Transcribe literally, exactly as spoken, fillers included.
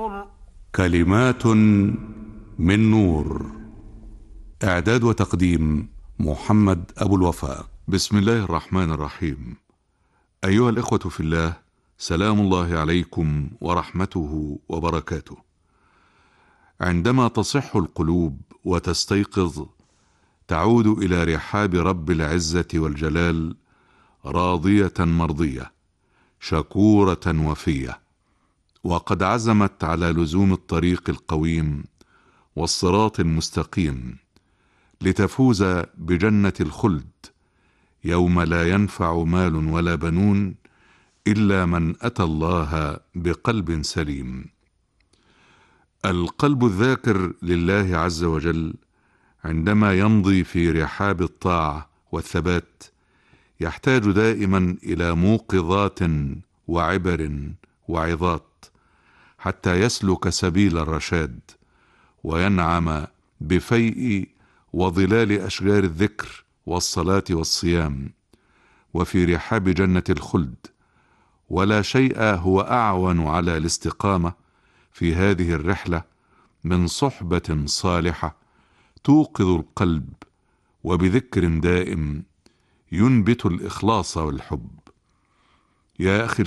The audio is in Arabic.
كلمات من نور. إعداد وتقديم محمد أبو الوفاء. بسم الله الرحمن الرحيم. أيها الإخوة في الله، سلام الله عليكم ورحمته وبركاته. عندما تصح القلوب وتستيقظ، تعود إلى رحاب رب العزة والجلال راضية مرضية شكورة وفية، وقد عزمت على لزوم الطريق القويم والصراط المستقيم لتفوز بجنة الخلد يوم لا ينفع مال ولا بنون إلا من أتى الله بقلب سليم. القلب الذاكر لله عز وجل عندما يمضي في رحاب الطاعة والثبات يحتاج دائما إلى موقظات وعبر وعظات حتى يسلك سبيل الرشاد وينعم بفيء وظلال أشجار الذكر والصلاة والصيام وفي رحاب جنة الخلد. ولا شيء هو أعون على الاستقامة في هذه الرحلة من صحبة صالحة توقظ القلب وبذكر دائم ينبت الإخلاص والحب. يا أخي